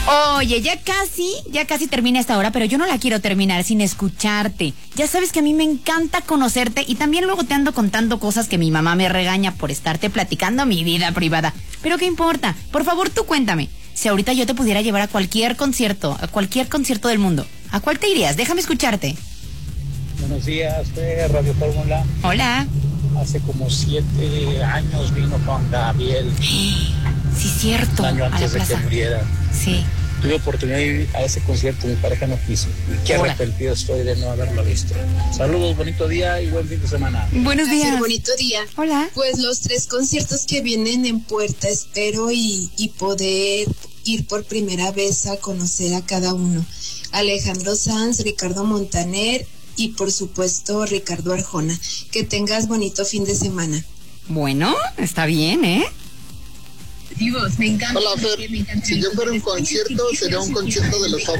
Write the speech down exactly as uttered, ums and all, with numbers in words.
Oye, ya casi, ya casi termina esta hora, pero yo no la quiero terminar sin escucharte. Ya sabes que a mí me encanta conocerte y también luego te ando contando cosas que mi mamá me regaña por estarte platicando mi vida privada. Pero ¿qué importa? Por favor, tú cuéntame. Si ahorita yo te pudiera llevar a cualquier concierto, a cualquier concierto del mundo, ¿a cuál te irías? Déjame escucharte. Buenos días, de Radio Fórmula. Hola. Hace como siete años vino Juan Gabriel. Sí, cierto. Un año antes a la de que plaza. muriera. Sí. Tuve oportunidad de ir a ese concierto, mi pareja no quiso. Y qué Hola. arrepentido estoy de no haberlo visto. Saludos, bonito día y buen fin de semana. Buenos días. Bonito día. Hola. Pues los tres conciertos que vienen en puerta espero y, y poder ir por primera vez a conocer a cada uno. Alejandro Sanz, Ricardo Montaner y por supuesto Ricardo Arjona. Que tengas bonito fin de semana. Bueno, está bien, ¿eh? Me encanta. Hola, Fer. Si yo fuera un concierto, sería un concierto de los